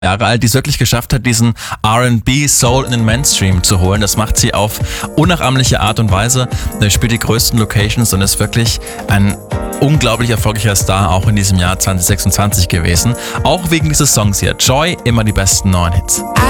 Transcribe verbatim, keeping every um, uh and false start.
Jahre alt, die es wirklich geschafft hat, diesen R and B Soul in den Mainstream zu holen. Das macht sie auf unnachahmliche Art und Weise. Sie spielt die größten Locations und ist wirklich ein unglaublich erfolgreicher Star, auch in diesem Jahr zwanzig sechsundzwanzig gewesen. Auch wegen dieses Songs hier. Joy, immer die besten neuen Hits.